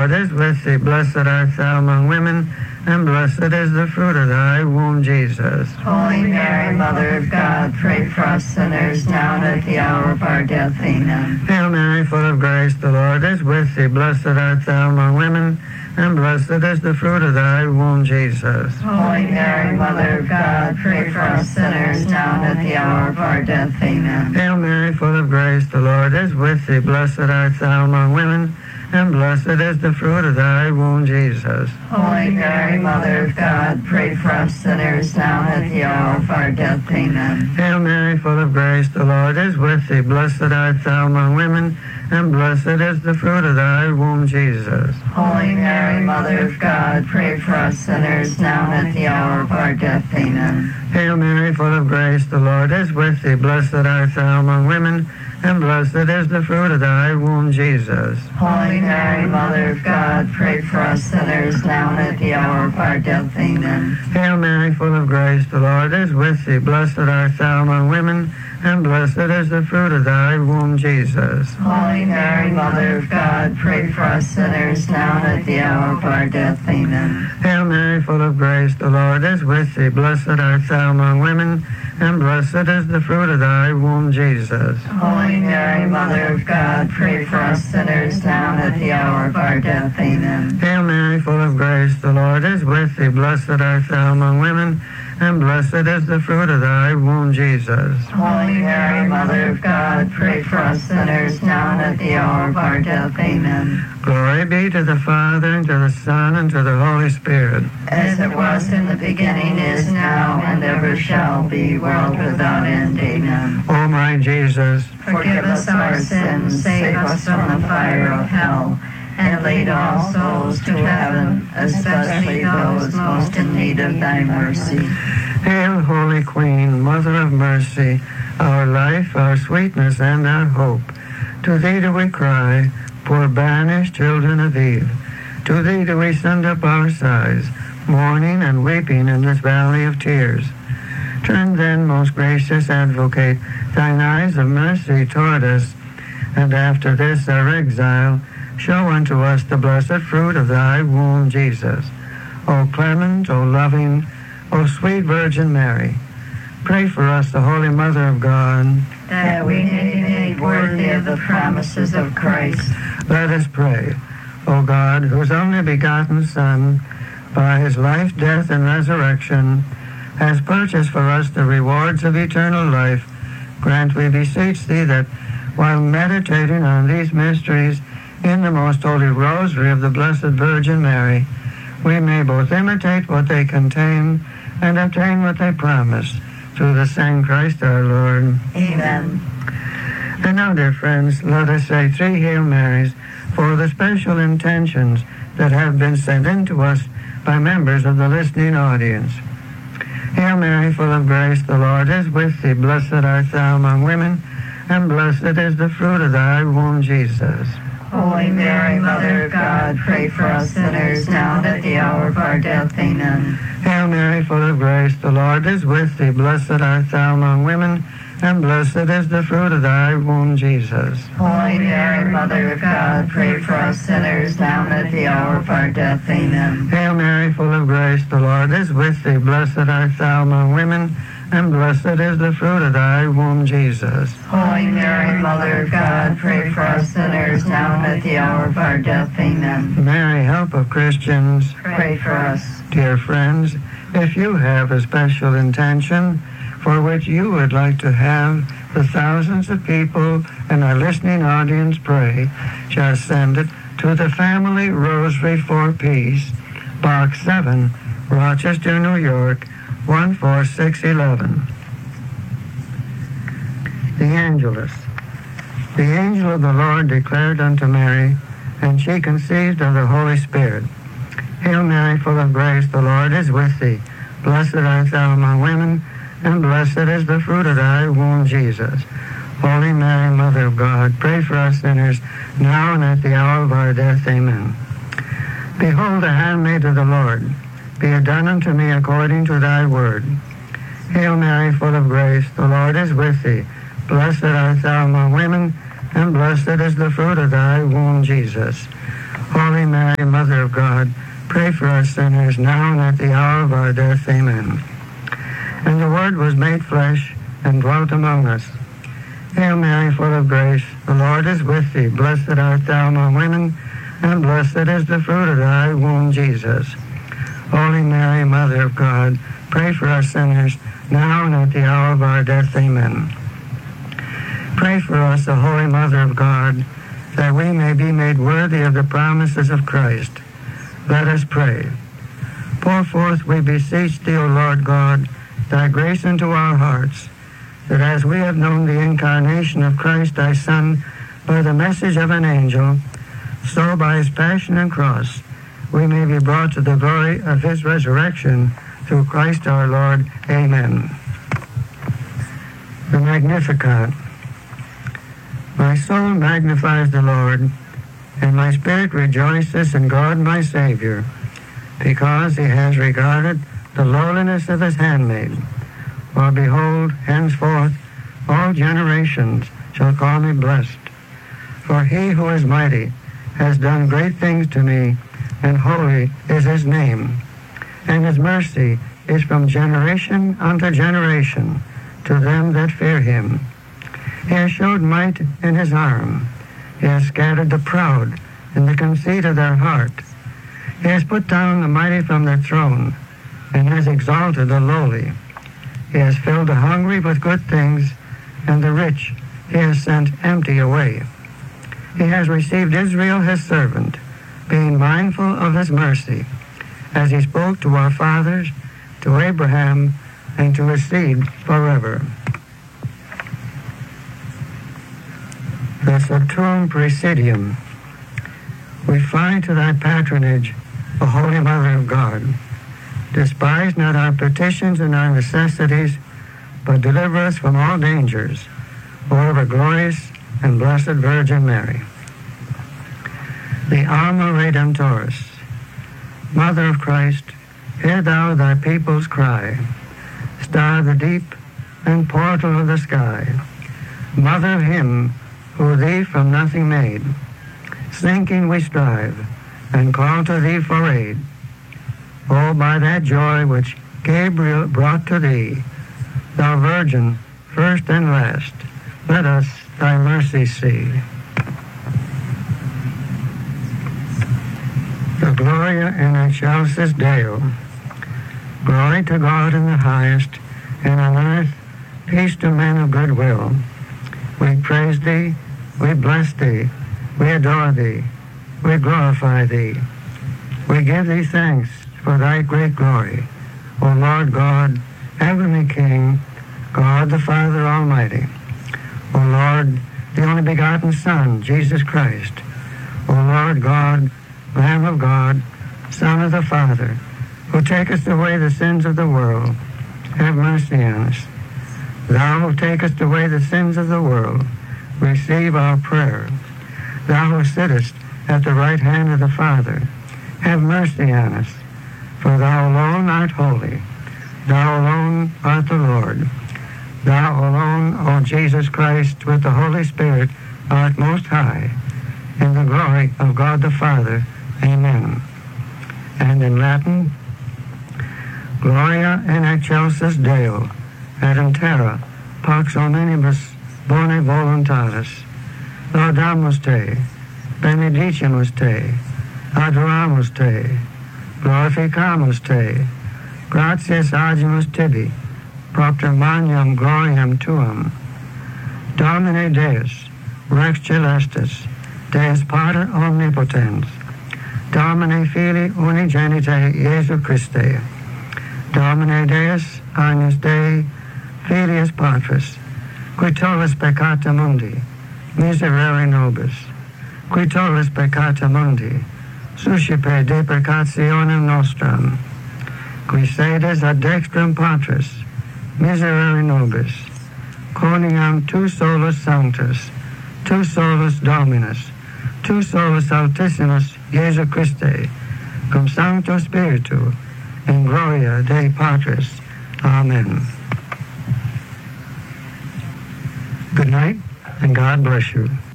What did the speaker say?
Lord is with thee. Blessed art thou among women, and blessed is the fruit of thy womb, Jesus. Holy Mary, Mother of God, pray for us sinners, now and at the hour of our death. Amen. Hail Mary, full of grace, the Lord is with thee. Blessed art thou among women, and blessed is the fruit of thy womb, Jesus. Holy Mary, Mother of God, pray for us sinners, now and at the hour of our death. Amen. Hail Mary, full of grace, the Lord is with thee. Blessed art thou among women, and blessed is the fruit of thy womb, Jesus. Holy Mary, Mother of God, pray for us sinners, now and at the hour of our death. Amen. Hail Mary, full of grace, the Lord is with thee. Blessed art thou among women, and blessed is the fruit of thy womb, Jesus. Holy Mary, Mother of God, pray for us sinners, now and at the hour of our death. Amen. Hail Mary, full of grace, the Lord is with thee. Blessed art thou among women, and blessed is the fruit of thy womb, Jesus. Holy Mary, Mother of God, pray for us sinners, now and at the hour of our death. Amen. Hail Mary, full of grace, the Lord is with thee. Blessed art thou among women, and blessed is the fruit of thy womb, Jesus. Holy Mary, Mother of God, pray for us sinners, now and at the hour of our death. Amen. Hail Mary, full of grace, the Lord is with thee. Blessed art thou among women, and blessed is the fruit of thy womb, Jesus. Holy Mary, Mother of God, pray for us sinners, now and at the hour of our death. Amen. Hail Mary, full of grace, the Lord is with thee. Blessed art thou among women, and blessed is the fruit of thy womb, Jesus. Holy Mary, Mother of God, pray for us sinners, now and at the hour of our death. Amen. Glory be to the Father, and to the Son, and to the Holy Spirit. As it was in the beginning, is now, and ever shall be, world without end. Amen. O my Jesus, Forgive us our sins, save us from the fire of hell, and lead all souls to heaven, especially those most in need of thy mercy. Hail, Holy Queen, Mother of Mercy, our life, our sweetness, and our hope. To thee do we cry, poor banished children of Eve. To thee do we send up our sighs, mourning and weeping in this valley of tears. Turn then, most gracious Advocate, thine eyes of mercy toward us, and after this our exile, show unto us the blessed fruit of thy womb, Jesus. O clement, O loving, O sweet Virgin Mary, pray for us, the Holy Mother of God, that we may be made worthy of the promises of Christ. Let us pray. O God, whose only begotten Son, by his life, death, and resurrection, has purchased for us the rewards of eternal life, grant, we beseech thee, that while meditating on these mysteries in the most holy rosary of the Blessed Virgin Mary, we may both imitate what they contain and obtain what they promise, through the same Christ our Lord. Amen. And now, dear friends, let us say 3 Hail Marys for the special intentions that have been sent in to us by members of the listening audience. Hail Mary, full of grace, the Lord is with thee. Blessed art thou among women, and blessed is the fruit of thy womb, Jesus. Holy Mary, Mother of God, pray for us sinners, now and at the hour of our death. Amen. Hail Mary, full of grace, the Lord is with thee. Blessed art thou among women, and blessed is the fruit of thy womb, Jesus. Holy Mary, Mother of God, pray for us sinners, now and at the hour of our death. Amen. Hail Mary, full of grace, the Lord is with thee. Blessed art thou among women, and blessed is the fruit of thy womb, Jesus. Holy Mary, Mother of God, pray for us sinners, now and at the hour of our death. Amen. Mary, help of Christians, Pray for us. dear friends, if you have a special intention for which you would like to have the thousands of people in our listening audience pray, just send it to the Family Rosary for Peace, Box 7, Rochester, New York, 14611. The Angelus. The angel of the Lord declared unto Mary, and she conceived of the Holy Spirit. Hail Mary, full of grace, the Lord is with thee. Blessed art thou among women, and blessed is the fruit of thy womb, Jesus. Holy Mary, Mother of God, pray for us sinners, now and at the hour of our death. Amen. Behold, the handmaid of the Lord. Be it done unto me according to thy word. Hail Mary, full of grace, the Lord is with thee. Blessed art thou among women, and blessed is the fruit of thy womb, Jesus. Holy Mary, Mother of God, pray for us sinners, now and at the hour of our death. Amen. And the Word was made flesh and dwelt among us. Hail Mary, full of grace, the Lord is with thee. Blessed art thou among women, and blessed is the fruit of thy womb, Jesus. Holy Mary, Mother of God, pray for us sinners, now and at the hour of our death. Amen. Pray for us, the Holy Mother of God, that we may be made worthy of the promises of Christ. Let us pray. Pour forth, we beseech thee, O Lord God, thy grace into our hearts, that as we have known the incarnation of Christ thy Son by the message of an angel, so by his passion and cross we may be brought to the glory of his resurrection through Christ our Lord. Amen. The Magnificat. My soul magnifies the Lord, and my spirit rejoices in God my Savior, because he has regarded the lowliness of his handmaid. For behold, henceforth all generations shall call me blessed. For he who is mighty has done great things to me, and holy is his name. And his mercy is from generation unto generation to them that fear him. He has showed might in his arm. He has scattered the proud in the conceit of their heart. He has put down the mighty from their throne, and has exalted the lowly. He has filled the hungry with good things, and the rich he has sent empty away. He has received Israel his servant, being mindful of his mercy, as he spoke to our fathers, to Abraham, and to his seed forever. The Sanctorum Praesidium. We fly to thy patronage, O Holy Mother of God. Despise not our petitions and our necessities, but deliver us from all dangers, O ever glorious and blessed Virgin Mary. The Alma Redemptoris. Mother of Christ, hear thou thy people's cry. Star of the deep and portal of the sky. Mother of him who thee from nothing made. Sinking we strive, and call to thee for aid. Oh, by that joy which Gabriel brought to thee, thou Virgin, first and last, let us thy mercy see. The Gloria in Excelsis Deo. Glory to God in the highest, and on earth peace to men of good will. We praise thee, we bless thee, we adore thee, we glorify thee. We give thee thanks for thy great glory, O Lord God, heavenly King, God the Father Almighty. O Lord, the only begotten Son, Jesus Christ. O Lord God, Lamb of God, Son of the Father, who takest away the sins of the world, have mercy on us. Thou who takest away the sins of the world, receive our prayer. Thou who sittest at the right hand of the Father, have mercy on us. For thou alone art holy. Thou alone art the Lord. Thou alone, O Jesus Christ, with the Holy Spirit, art most high, in the glory of God the Father. Amen. And in Latin, Gloria in excelsis Deo, et in terra pax omnibus bone voluntatis. Laudamus te, benedicimus te, adoramus te, glorificamus te, gratias agimus tibi, propter magnum gloriam tuam. Domine Deus, Rex Celestis, Deus Pater Omnipotens, Domine Filii Unigenite Iesu Christe, Domine Deus, Agnus Dei, Filius Patris, qui tollis peccata mundi, miserere nobis, qui tollis peccata mundi, suscipe deprecationem nostram, qui sedes ad dextram Patris, miserere nobis, coniam tu solus sanctus, tu solus Dominus, tu solus Altissimus Iesu Christe, cum Sancto Spiritu, in gloria Dei Patris. Amen. Good night, and God bless you.